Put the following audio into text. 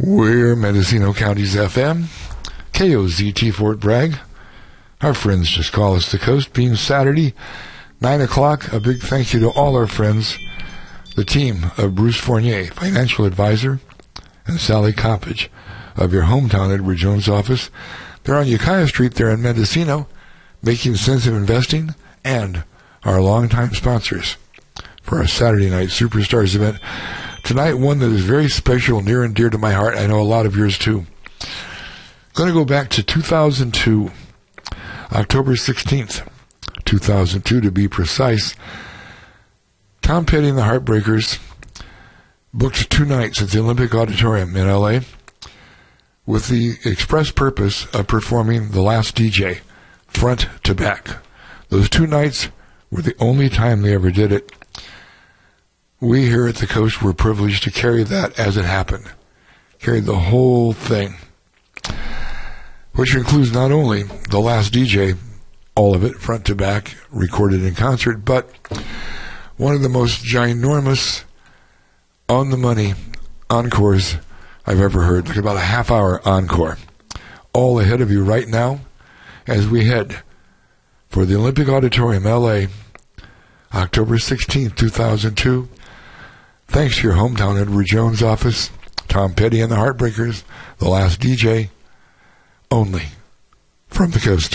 We're Mendocino County's FM, KOZT Fort Bragg. Our friends just call us the coast. Being Saturday, 9 o'clock, a big thank you to all our friends, the team of Bruce Fournier, financial advisor, and Sally Coppage of your hometown Edward Jones office. They're on Ukiah Street there in Mendocino, making sense of investing, and our longtime sponsors for our Saturday night Superstars event. Tonight, one that is very special, near and dear to my heart. I know a lot of yours too. Going to go back to 2002, October 16th, 2002 to be precise. Tom Petty and the Heartbreakers booked 2 nights at the Olympic Auditorium in L.A. with the express purpose of performing The Last DJ, front to back. Those 2 nights were the only time they ever did it. We here at the Coast were privileged to carry that as it happened. Carried the whole thing, which includes not only The Last DJ, all of it, front to back, recorded in concert, but one of the most ginormous, on-the-money encores I've ever heard. Like about a half-hour encore. All ahead of you right now as we head for the Olympic Auditorium, L.A., October 16th, 2002. Thanks to your hometown Edward Jones office, Tom Petty and the Heartbreakers, The Last DJ, only from the Coast.